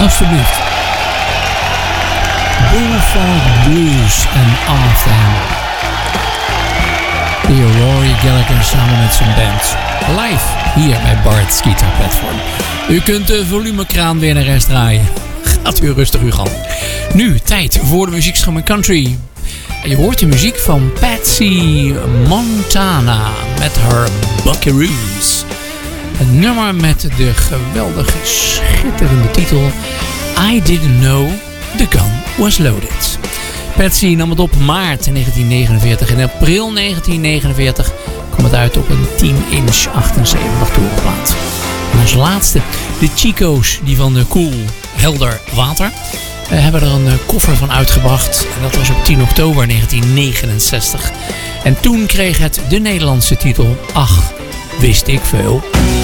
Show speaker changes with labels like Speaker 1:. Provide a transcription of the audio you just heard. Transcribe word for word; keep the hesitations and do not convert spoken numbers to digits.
Speaker 1: Alsjeblieft. Bullfrog Blues en Off the Handle. De Rory Gallagher samen met zijn band. Live hier bij Bart's Guitar Platform. U kunt de volumekraan weer naar rechts draaien. Gaat u rustig uw gang. Nu, tijd voor de muziekstroom in country. Je hoort de muziek van Patsy Montana met haar Buckaroos. Een nummer met de geweldige, schitterende titel I Didn't Know The Gun Was Loaded. Patsy nam het op maart negentien negenenveertig. In april negentien negenenveertig kwam het uit op een tien inch achtenzeventig toerenplaat. En als laatste de Chico's, die van de Cool Helder Water. We hebben er een koffer van uitgebracht. En dat was op tien oktober negentien negenenzestig. En toen kreeg het de Nederlandse titel Ach, wist ik veel.